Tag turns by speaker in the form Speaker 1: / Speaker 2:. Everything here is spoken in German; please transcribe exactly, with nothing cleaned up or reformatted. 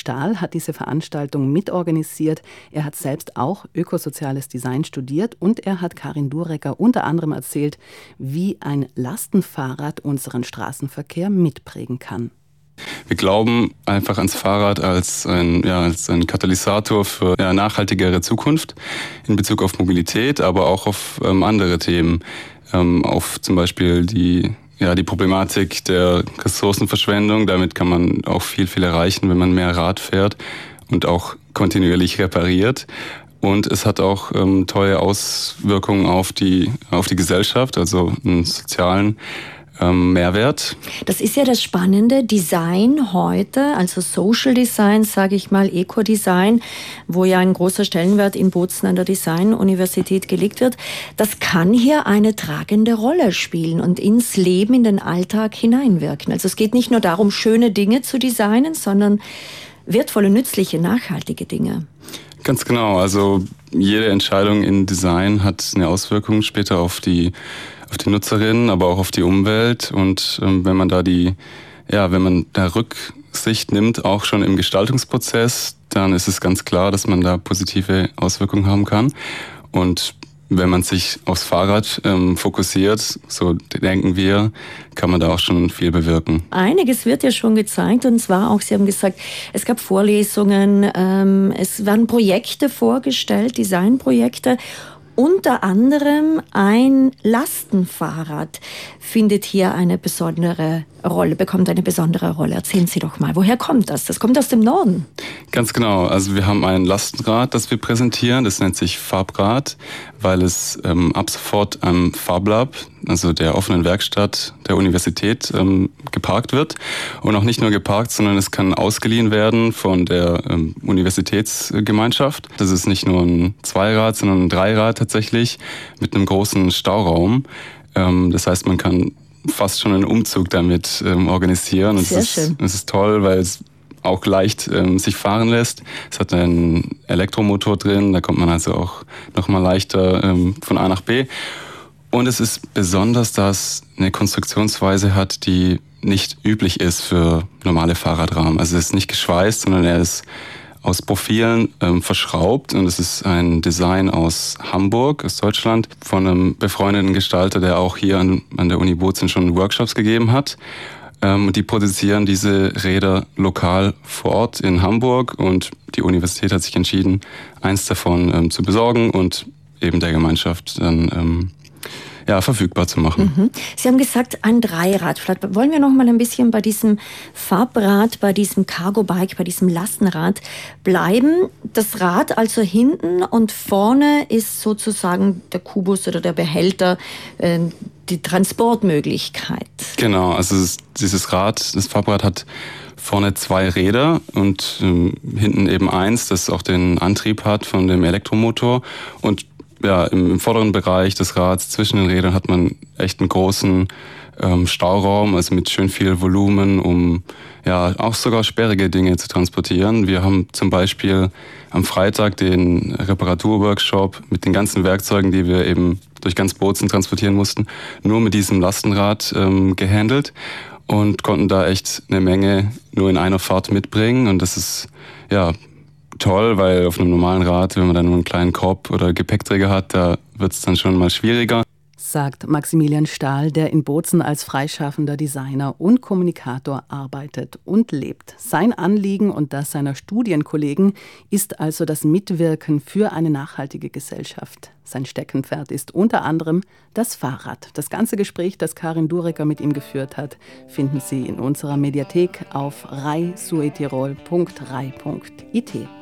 Speaker 1: Stahl hat diese Veranstaltung mitorganisiert. Er hat selbst auch ökosoziales Design studiert und er hat Karin Durecker unter anderem erzählt, wie ein Lastenfahrrad unseren Straßenverkehr mitprägen kann.
Speaker 2: Wir glauben einfach ans Fahrrad als ein, ja, als ein Katalysator für eine nachhaltigere Zukunft in Bezug auf Mobilität, aber auch auf ähm, andere Themen, ähm, auf zum Beispiel die Ja, die Problematik der Ressourcenverschwendung. Damit kann man auch viel, viel erreichen, wenn man mehr Rad fährt und auch kontinuierlich repariert. Und es hat auch ähm, tolle Auswirkungen auf die, auf die Gesellschaft, also einen sozialen ähm, Mehrwert.
Speaker 3: Das ist ja das Spannende, Design heute, also Social Design, sage ich mal, Eco-Design, wo ja ein großer Stellenwert in Bozen an der Design-Universität gelegt wird, das kann hier eine tragende Rolle spielen und ins Leben, in den Alltag hineinwirken. Also es geht nicht nur darum, schöne Dinge zu designen, sondern wertvolle, nützliche, nachhaltige Dinge.
Speaker 2: Ganz genau, also jede Entscheidung in Design hat eine Auswirkung später auf die auf die Nutzerinnen, aber auch auf die Umwelt. Und ähm, wenn man da die, ja, wenn man da Rücksicht nimmt, auch schon im Gestaltungsprozess, dann ist es ganz klar, dass man da positive Auswirkungen haben kann. Und wenn man sich aufs Fahrrad ähm, fokussiert, so denken wir, kann man da auch schon viel bewirken.
Speaker 3: Einiges wird ja schon gezeigt, und zwar auch, Sie haben gesagt, es gab Vorlesungen, ähm, es werden Projekte vorgestellt, Designprojekte. Unter anderem ein Lastenfahrrad findet hier eine besondere Rolle, bekommt eine besondere Rolle. Erzählen Sie doch mal, woher kommt das? Das kommt aus dem Norden.
Speaker 2: Ganz genau. Also wir haben ein Lastenrad, das wir präsentieren. Das nennt sich Farbrad, weil es ähm, ab sofort am FabLab, also der offenen Werkstatt der Universität, ähm, geparkt wird. Und auch nicht nur geparkt, sondern es kann ausgeliehen werden von der ähm, Universitätsgemeinschaft. Das ist nicht nur ein Zweirad, sondern ein Dreirad tatsächlich mit einem großen Stauraum. Ähm, das heißt, man kann fast schon einen Umzug damit ähm, organisieren. Und
Speaker 3: Sehr
Speaker 2: es ist,
Speaker 3: schön.
Speaker 2: es ist toll, weil es auch leicht ähm, sich fahren lässt. Es hat einen Elektromotor drin, da kommt man also auch noch mal leichter ähm, von A nach B. Und es ist besonders, dass es eine Konstruktionsweise hat, die nicht üblich ist für normale Fahrradrahmen. Also es ist nicht geschweißt, sondern er ist aus Profilen ähm, verschraubt, und es ist ein Design aus Hamburg, aus Deutschland, von einem befreundeten Gestalter, der auch hier an, an der Uni Bozen schon Workshops gegeben hat. Ähm, die produzieren diese Räder lokal vor Ort in Hamburg, und die Universität hat sich entschieden, eins davon ähm, zu besorgen und eben der Gemeinschaft dann ähm, ja, verfügbar zu machen.
Speaker 3: Mhm. Sie haben gesagt, ein Dreirad. Vielleicht wollen wir noch mal ein bisschen bei diesem Farbrad, bei diesem Cargo-Bike, bei diesem Lastenrad bleiben. Das Rad also hinten, und vorne ist sozusagen der Kubus oder der Behälter, äh, die Transportmöglichkeit.
Speaker 2: Genau, also es, dieses Rad, das Farbrad hat vorne zwei Räder und ähm, hinten eben eins, das auch den Antrieb hat von dem Elektromotor. Und ja, im, im vorderen Bereich des Rads zwischen den Rädern hat man echt einen großen ähm, Stauraum, also mit schön viel Volumen, um ja auch sogar sperrige Dinge zu transportieren. Wir haben zum Beispiel am Freitag den Reparaturworkshop mit den ganzen Werkzeugen, die wir eben durch ganz Bozen transportieren mussten, nur mit diesem Lastenrad ähm, gehandelt und konnten da echt eine Menge nur in einer Fahrt mitbringen. Und das ist ja toll, weil auf einem normalen Rad, wenn man dann nur einen kleinen Korb oder Gepäckträger hat, da wird es dann schon mal schwieriger.
Speaker 1: Sagt Maximilian Stahl, der in Bozen als freischaffender Designer und Kommunikator arbeitet und lebt. Sein Anliegen und das seiner Studienkollegen ist also das Mitwirken für eine nachhaltige Gesellschaft. Sein Steckenpferd ist unter anderem das Fahrrad. Das ganze Gespräch, das Karin Durecker mit ihm geführt hat, finden Sie in unserer Mediathek auf rai suetirol punkt rai punkt it.